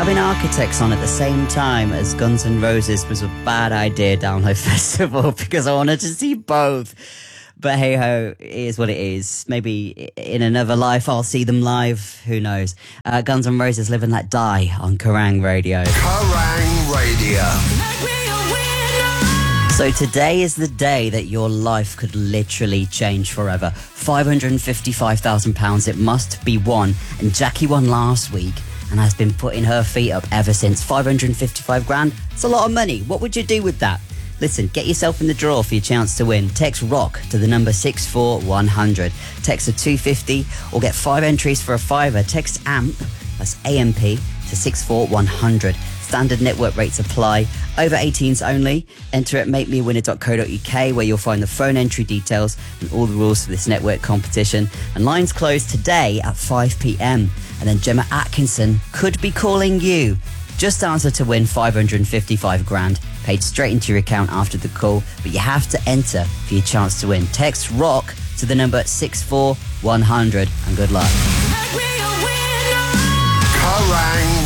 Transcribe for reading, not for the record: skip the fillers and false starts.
Having Architects on at the same time as Guns N' Roses was a bad idea, Download Festival, because I wanted to see both. But hey ho, it is what it is. Maybe in another life I'll see them live. Who knows? Guns N' Roses, Live and Let Die on Kerrang Radio. Kerrang Radio. So today is the day that your life could literally change forever. £555,000, it must be won. And Jackie won last week and has been putting her feet up ever since. 555 grand, it's a lot of money. What would you do with that? Listen, get yourself in the draw for your chance to win. Text ROCK to the number 64100. Text a 250 or get 5 entries for a fiver. Text AMP, that's AMP, to 64100. Standard network rates apply. Over 18s only. Enter at makemewinner.co.uk where you'll find the phone entry details and all the rules for this network competition. And lines close today at 5 p.m. And then Gemma Atkinson could be calling you. Just answer to win 555 grand, paid straight into your account after the call, but you have to enter for your chance to win. Text ROCK to the number 64100 and good luck. Kerrang!